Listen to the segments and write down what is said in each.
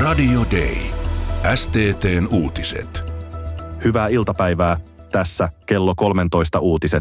Radio Day. STT:n uutiset. Hyvää iltapäivää. Tässä kello 13 uutiset.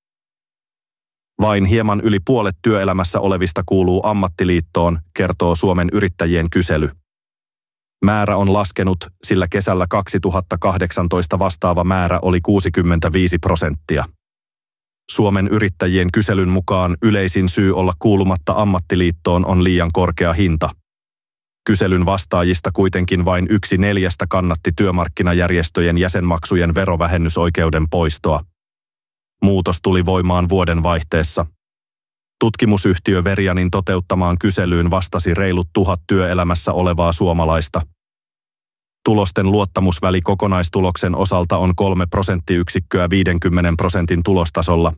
Vain hieman yli puolet työelämässä olevista kuuluu ammattiliittoon, kertoo Suomen Yrittäjien kysely. Määrä on laskenut, sillä kesällä 2018 vastaava määrä oli 65%. Suomen Yrittäjien kyselyn mukaan yleisin syy olla kuulumatta ammattiliittoon on liian korkea hinta. Kyselyn vastaajista kuitenkin vain 1/4 kannatti työmarkkinajärjestöjen jäsenmaksujen verovähennysoikeuden poistoa. Muutos tuli voimaan vuodenvaihteessa. Tutkimusyhtiö Verianin toteuttamaan kyselyyn vastasi reilut 1000 työelämässä olevaa suomalaista. Tulosten luottamusväli kokonaistuloksen osalta on 3 prosenttiyksikköä 50% tulostasolla.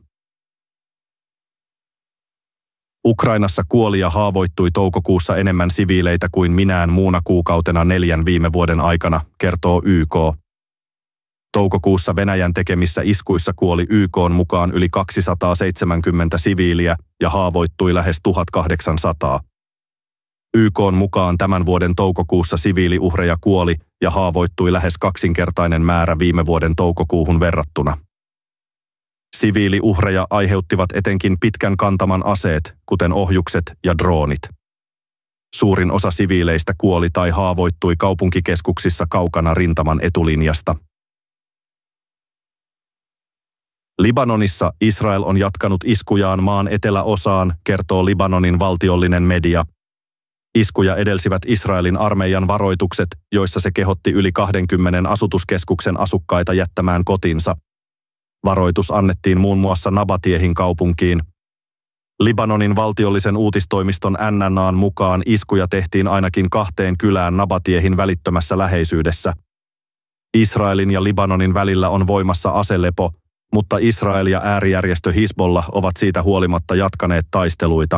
Ukrainassa kuoli ja haavoittui toukokuussa enemmän siviileitä kuin minään muuna kuukautena 4 viime vuoden aikana, kertoo YK. Toukokuussa Venäjän tekemissä iskuissa kuoli YK:n mukaan yli 270 siviiliä ja haavoittui lähes 1800. YK:n mukaan tämän vuoden toukokuussa siviiliuhreja kuoli ja haavoittui lähes kaksinkertainen määrä viime vuoden toukokuuhun verrattuna. Siviiliuhreja aiheuttivat etenkin pitkän kantaman aseet, kuten ohjukset ja droonit. Suurin osa siviileistä kuoli tai haavoittui kaupunkikeskuksissa kaukana rintaman etulinjasta. Libanonissa Israel on jatkanut iskujaan maan eteläosaan, kertoo Libanonin valtiollinen media. Iskuja edelsivät Israelin armeijan varoitukset, joissa se kehotti yli 20 asutuskeskuksen asukkaita jättämään kotinsa. Varoitus annettiin muun muassa Nabatiehin kaupunkiin. Libanonin valtiollisen uutistoimiston NNA:n mukaan iskuja tehtiin ainakin 2 kylään Nabatiehin välittömässä läheisyydessä. Israelin ja Libanonin välillä on voimassa aselepo, mutta Israel ja äärijärjestö Hizbollah ovat siitä huolimatta jatkaneet taisteluita.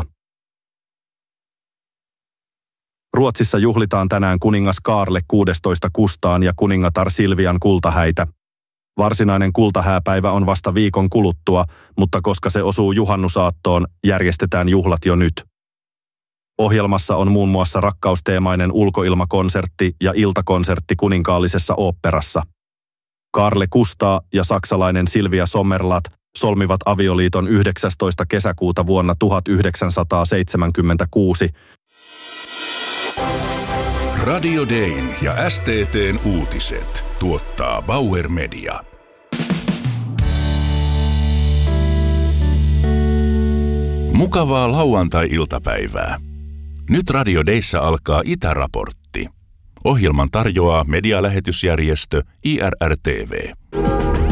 Ruotsissa juhlitaan tänään kuningas Kaarle 16 Kustaan ja kuningatar Silvian kultahäitä. Varsinainen kultahääpäivä on vasta viikon kuluttua, mutta koska se osuu juhannusaattoon, järjestetään juhlat jo nyt. Ohjelmassa on muun muassa rakkausteemainen ulkoilmakonsertti ja iltakonsertti kuninkaallisessa oopperassa. Kaarle Kustaa ja saksalainen Silvia Sommerlath solmivat avioliiton 19. kesäkuuta vuonna 1976. Radio Dayn ja STT:n uutiset tuottaa Bauer Media. Mukavaa lauantai-iltapäivää. Nyt Radio Dayssä alkaa Itäraportti. Ohjelman tarjoaa medialähetysjärjestö IRR-TV.